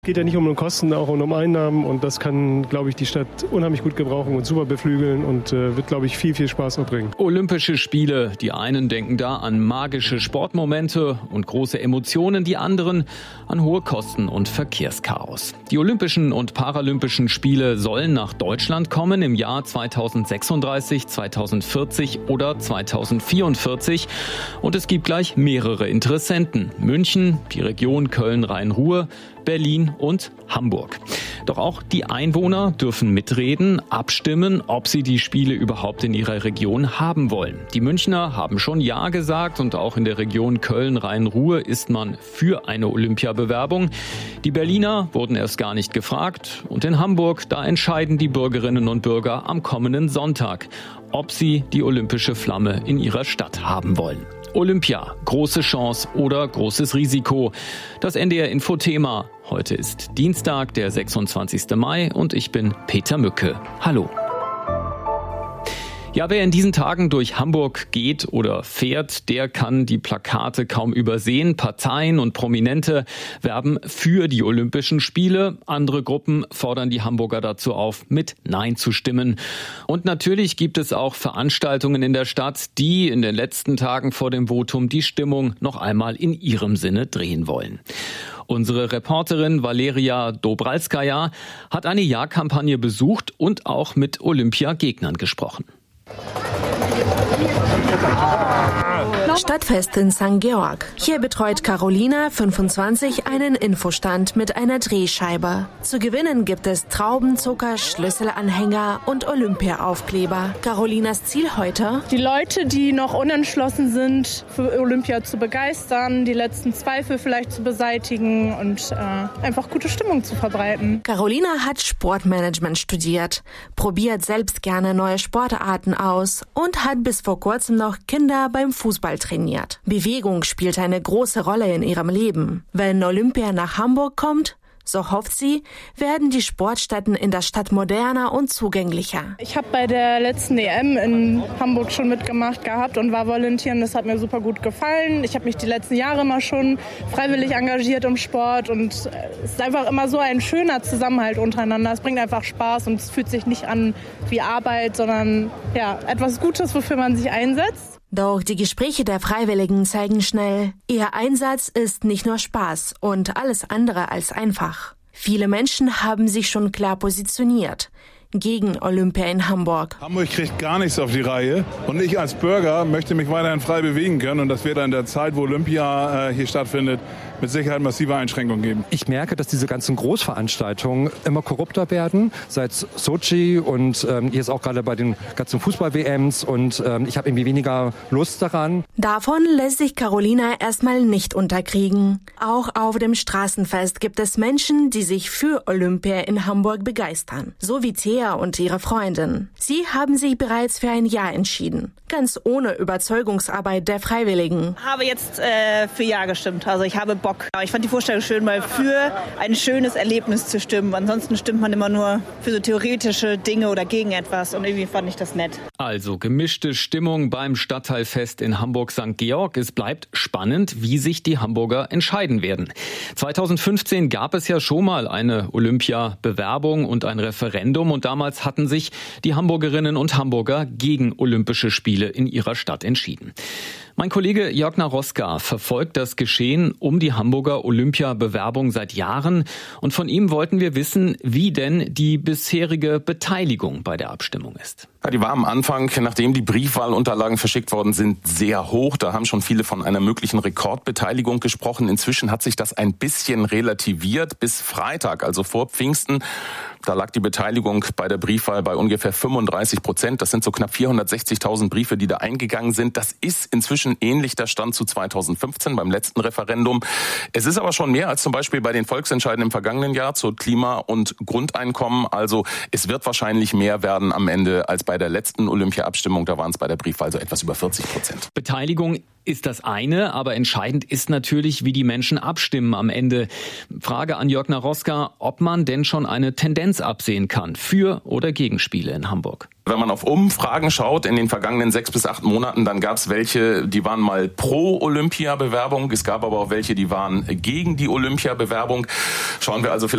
Geht ja nicht um Kosten, auch um Einnahmen und das kann, glaube ich, die Stadt unheimlich gut gebrauchen und super beflügeln und wird, glaube ich, viel Spaß noch bringen. Olympische Spiele, die einen denken da an magische Sportmomente und große Emotionen, die anderen an hohe Kosten und Verkehrschaos. Die Olympischen und Paralympischen Spiele sollen nach Deutschland kommen im Jahr 2036, 2040 oder 2044 und es gibt gleich mehrere Interessenten. München, die Region Köln-Rhein-Ruhr, Berlin und Hamburg. Doch auch die Einwohner dürfen mitreden, abstimmen, ob sie die Spiele überhaupt in ihrer Region haben wollen. Die Münchner haben schon Ja gesagt und auch in der Region Köln-Rhein-Ruhr ist man für eine Olympiabewerbung. Die Berliner wurden erst gar nicht gefragt und in Hamburg, da entscheiden die Bürgerinnen und Bürger am kommenden Sonntag, ob sie die olympische Flamme in ihrer Stadt haben wollen. Olympia, große Chance oder großes Risiko? Das NDR-Info-Thema. Heute ist Dienstag, der 26. Mai und ich bin Peter Mücke. Hallo. Ja, wer in diesen Tagen durch Hamburg geht oder fährt, der kann die Plakate kaum übersehen. Parteien und Prominente werben für die Olympischen Spiele. Andere Gruppen fordern die Hamburger dazu auf, mit Nein zu stimmen. Und natürlich gibt es auch Veranstaltungen in der Stadt, die in den letzten Tagen vor dem Votum die Stimmung noch einmal in ihrem Sinne drehen wollen. Unsere Reporterin Valeria Dobralskaja hat eine Ja-Kampagne besucht und auch mit Olympiagegnern gesprochen. Stadtfest in St. Georg. Hier betreut Carolina, 25, einen Infostand mit einer Drehscheibe. Zu gewinnen gibt es Traubenzucker, Schlüsselanhänger und Olympia-Aufkleber. Carolinas Ziel heute? Die Leute, die noch unentschlossen sind, für Olympia zu begeistern, die letzten Zweifel vielleicht zu beseitigen und einfach gute Stimmung zu verbreiten. Carolina hat Sportmanagement studiert, probiert selbst gerne neue Sportarten aus und hat bis vor kurzem noch Kinder beim Fußball trainiert. Bewegung spielt eine große Rolle in ihrem Leben. Wenn Olympia nach Hamburg kommt, so hofft sie, werden die Sportstätten in der Stadt moderner und zugänglicher. Ich habe bei der letzten EM in Hamburg schon mitgemacht gehabt und war Volontieren. Das hat mir super gut gefallen. Ich habe mich die letzten Jahre immer schon freiwillig engagiert im Sport und es ist einfach immer so ein schöner Zusammenhalt untereinander. Es bringt einfach Spaß und es fühlt sich nicht an wie Arbeit, sondern ja, etwas Gutes, wofür man sich einsetzt. Doch die Gespräche der Freiwilligen zeigen schnell, ihr Einsatz ist nicht nur Spaß und alles andere als einfach. Viele Menschen haben sich schon klar positioniert gegen Olympia in Hamburg. Hamburg kriegt gar nichts auf die Reihe und ich als Bürger möchte mich weiterhin frei bewegen können und das wird in der Zeit, wo Olympia hier stattfindet, mit Sicherheit massive Einschränkungen geben. Ich merke, dass diese ganzen Großveranstaltungen immer korrupter werden, seit Sochi und jetzt auch gerade bei den ganzen Fußball-WMs und ich habe irgendwie weniger Lust daran. Davon lässt sich Carolina erstmal nicht unterkriegen. Auch auf dem Straßenfest gibt es Menschen, die sich für Olympia in Hamburg begeistern. So wie Thea und ihre Freundin. Sie haben sich bereits für ein Ja entschieden. Ganz ohne Überzeugungsarbeit der Freiwilligen. Ich habe jetzt für Ja gestimmt. Also ich habe Bock. Ich fand die Vorstellung schön, mal für ein schönes Erlebnis zu stimmen. Ansonsten stimmt man immer nur für so theoretische Dinge oder gegen etwas. Und irgendwie fand ich das nett. Also gemischte Stimmung beim Stadtteilfest in Hamburg-St. Georg. Es bleibt spannend, wie sich die Hamburger entscheiden werden. 2015 gab es ja schon mal eine Olympia-Bewerbung und ein Referendum. Und damals hatten sich die Hamburgerinnen und Hamburger gegen Olympische Spiele in ihrer Stadt entschieden. Mein Kollege Jörg Naroska verfolgt das Geschehen um die Hamburger Olympia-Bewerbung seit Jahren. Und von ihm wollten wir wissen, wie denn die bisherige Beteiligung bei der Abstimmung ist. Ja, die war am Anfang, nachdem die Briefwahlunterlagen verschickt worden sind, sehr hoch. Da haben schon viele von einer möglichen Rekordbeteiligung gesprochen. Inzwischen hat sich das ein bisschen relativiert. Bis Freitag, also vor Pfingsten, da lag die Beteiligung bei der Briefwahl bei ungefähr 35%. Das sind so knapp 460.000 Briefe, die da eingegangen sind. Das ist inzwischen ähnlich der Stand zu 2015 beim letzten Referendum. Es ist aber schon mehr als zum Beispiel bei den Volksentscheiden im vergangenen Jahr zu Klima- und Grundeinkommen. Also es wird wahrscheinlich mehr werden am Ende als bei der letzten Olympia-Abstimmung. Da waren es bei der Briefwahl so etwas über 40%. Beteiligung ist das eine, aber entscheidend ist natürlich, wie die Menschen abstimmen am Ende. Frage an Jörg Naroska, ob man denn schon eine Tendenz absehen kann für oder gegen Spiele in Hamburg. Wenn man auf Umfragen schaut in den vergangenen 6 bis 8 Monaten, dann gab es welche, die waren mal pro Olympia-Bewerbung. Es gab aber auch welche, die waren gegen die Olympia-Bewerbung. Schauen wir also vielleicht